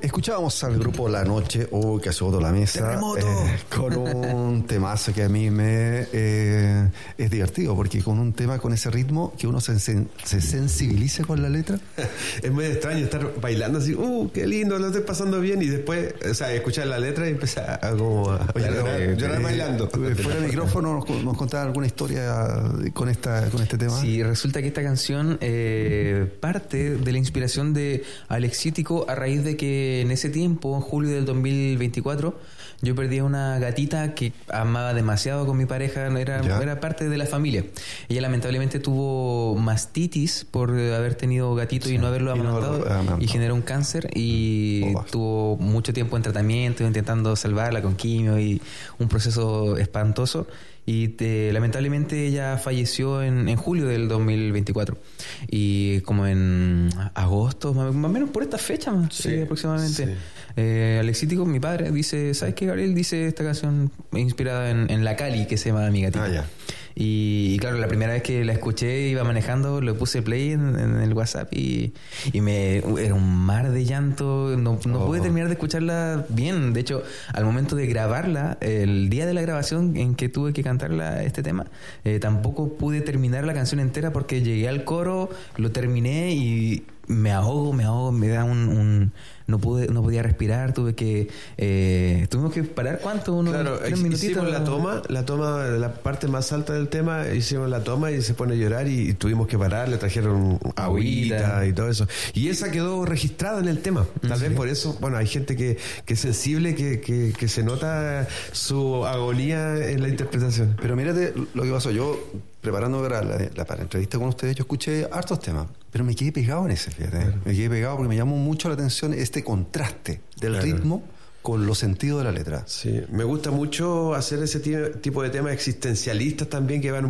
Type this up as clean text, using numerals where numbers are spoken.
Escuchábamos al grupo La Noche, que azotó la mesa, con un temazo que a mí me es divertido, porque con un tema con ese ritmo que uno se sensibiliza con la letra. Es muy extraño estar bailando así, qué lindo, lo estoy pasando bien, y después, escuchar la letra y empezar a llorar bailando. Fuera de micrófono nos contaban alguna historia con este tema. Sí, resulta que esta canción parte de la inspiración de Alexítico a raíz de que en ese tiempo, en julio del 2024, yo perdí a una gatita que amaba demasiado con mi pareja, era parte de la familia. Ella lamentablemente tuvo mastitis por haber tenido gatito y no haberlo amamantado, y generó un cáncer y tuvo mucho tiempo en tratamiento, intentando salvarla con quimio y un proceso espantoso. Y lamentablemente ella falleció en julio del 2024. Y como en agosto, más o menos por esta fecha, aproximadamente. Sí. Alexítico, mi padre, dice: ¿sabes qué, Gabriel? Dice esta canción inspirada en La Cali, que se llama Mi Gatita. Y claro, la primera vez que la escuché, iba manejando, le puse play en el WhatsApp y era un mar de llanto. No pude terminar de escucharla bien. De hecho, al momento de grabarla, el día de la grabación en que tuve que cantarla, este tema, tampoco pude terminar la canción entera porque llegué al coro, lo terminé y me ahogo, me da no podía respirar, tuvimos que parar, ¿cuánto? Claro, 3 minutitos. Hicimos la toma de la parte más alta del tema, hicimos la toma y se pone a llorar y tuvimos que parar, le trajeron agüita y todo eso. Y esa quedó registrada en el tema. Tal vez por eso, hay gente que es sensible, que se nota su agonía en la interpretación. Pero mírate lo que pasó. Yo, preparando para la entrevista con ustedes, yo escuché hartos temas, pero me quedé pegado en ese, fíjate. Claro. Me quedé pegado porque me llamó mucho la atención este contraste del ritmo con los sentidos de la letra. Sí, me gusta mucho hacer ese tipo de temas existencialistas también, que van